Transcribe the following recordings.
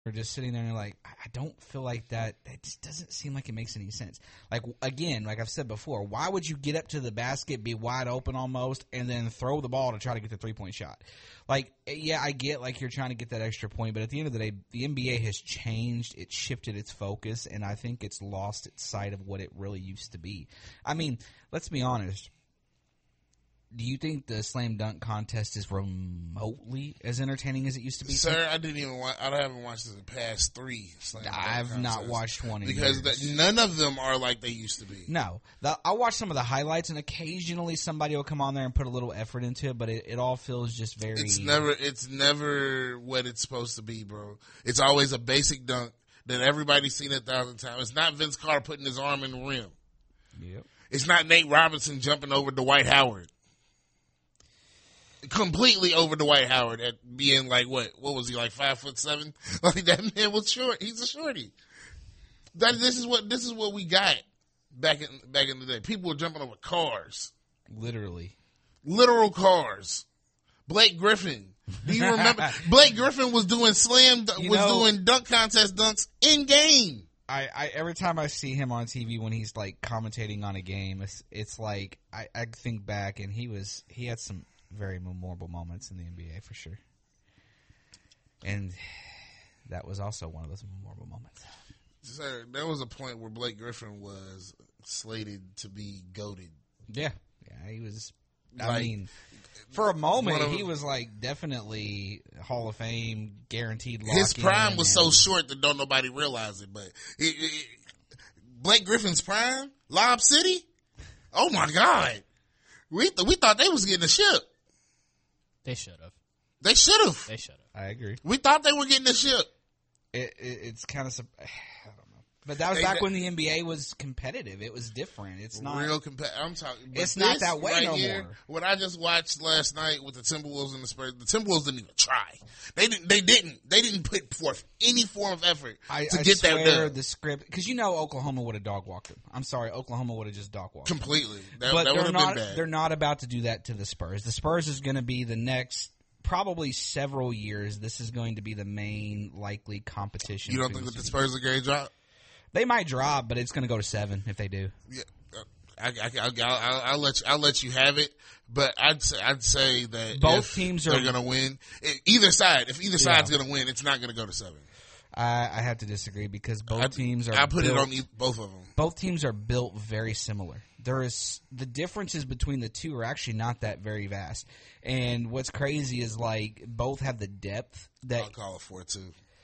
We're just sitting there and like, I don't feel like that. That just doesn't seem like it makes any sense. Like, again, like I've said before, why would you get up to the basket, be wide open almost, and then throw the ball to try to get the 3-point shot? Like, yeah, I get like you're trying to get that extra point, but at the end of the day, the NBA has changed. It shifted its focus, and I think it's lost its sight of what it really used to be. I mean, let's be honest. Do you think the slam dunk contest is remotely as entertaining as it used to be? Sir, I didn't even watch. I haven't watched the past 3 slam dunk I've not watched one in because years. none of them are like they used to be. No, I watch some of the highlights, and occasionally somebody will come on there and put a little effort into it, but it all feels just very. It's never what it's supposed to be, bro. It's always a basic dunk that everybody's seen 1,000 times. It's not Vince Carter putting his arm in the rim. Yep. It's not Nate Robinson jumping over Dwight Howard. Completely over Dwight Howard at being like what was he, like 5'7"? Like that man was short. He's a shorty. This is what we got back in the day. People were jumping over cars. Literal cars. Blake Griffin. Do you remember? Blake Griffin was doing doing dunk contest dunks in game. I every time I see him on TV when he's like commentating on a game, it's like I think back, and he had some very memorable moments in the NBA for sure. And that was also one of those memorable moments. Sir, there was a point where Blake Griffin was slated to be GOATed. Yeah, he was. I mean, for a moment, he was like definitely Hall of Fame guaranteed. His prime was so short that don't nobody realize it. But Blake Griffin's prime, Lob City. Oh my God, we thought they was getting a ship. They should have. They should have. I agree. We thought they were getting a ship. It's kind of, I don't know. But that was back when the NBA was competitive. It was different. It's not real competitive. I'm talking. It's not that way no more. What I just watched last night with the Timberwolves and the Spurs, the Timberwolves didn't even try. They didn't put forth any form of effort to get that done. The script, because Oklahoma would have dog walked them. I'm sorry, Oklahoma would have just dog walked completely. That would have been bad. They're not about to do that to the Spurs. The Spurs is going to be the next. Probably several years, this is going to be the main likely competition. You don't think that the Spurs are going to drop? They might drop, but it's going to go to 7 if they do. Yeah, I'll let you have it, but I'd say that both teams are going to win. Either side, if either side's going to win, it's not going to go to 7. I have to disagree because both teams are. I put it on both of them. Both teams are built very similar. The differences between the two are actually not that very vast. And what's crazy is like both have the depth that I'll call it 4-2.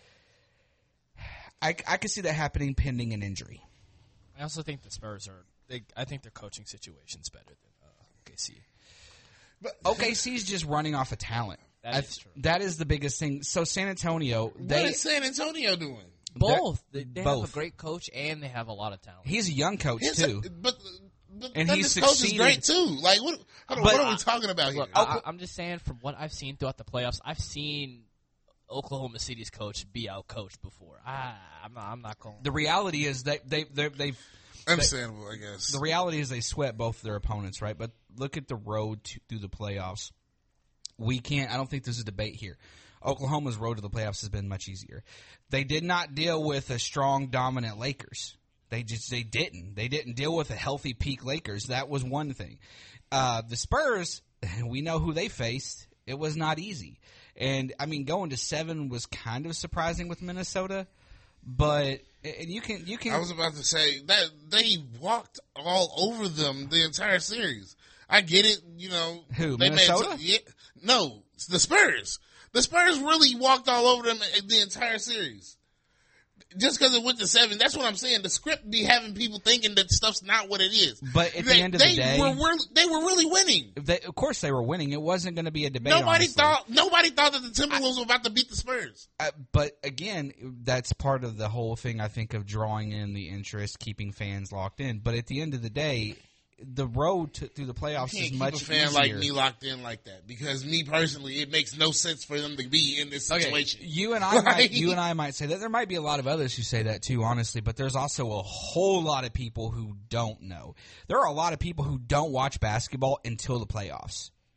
I could see that happening pending an injury. I also think the Spurs I think their coaching situation's better than OKC. But OKC's just running off of talent. That is true. That is the biggest thing. So San Antonio, what is San Antonio doing? Both. They have a great coach and they have a lot of talent. He's a young coach too. But and he's coach is great too. Like what are we talking about here? I'm just saying, from what I've seen throughout the playoffs, I've seen Oklahoma City's coach be out-coached before. I'm not going. The reality is they've understandable, I guess. The reality is they sweat both their opponents, right? But look at the road through the playoffs. I don't think there's a debate here. Oklahoma's road to the playoffs has been much easier. They did not deal with a strong, dominant Lakers. They didn't. They didn't deal with a healthy peak Lakers. That was one thing. The Spurs, we know who they faced. It was not easy. And, I mean, going to 7 was kind of surprising with Minnesota. But you can. I was about to say that they walked all over them the entire series. I get it, Who, Minnesota? No, the Spurs. The Spurs really walked all over them the entire series. Just because it went to 7, that's what I'm saying. The script be having people thinking that stuff's not what it is. But at the end of the day, they were really winning. Of course, they were winning. It wasn't going to be a debate. Nobody thought that the Timberwolves were about to beat the Spurs. But again, that's part of the whole thing. I think of drawing in the interest, keeping fans locked in. But at the end of the day, the road through the playoffs is much easier. You can't keep a fan like me locked in like that, because me personally, it makes no sense for them to be in this situation. Okay. You and I might say that. There might be a lot of others who say that too, honestly, but there's also a whole lot of people who don't know. There are a lot of people who don't watch basketball until the playoffs.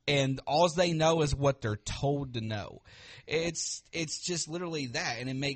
and all they know is what they're told to know. It's just literally that, and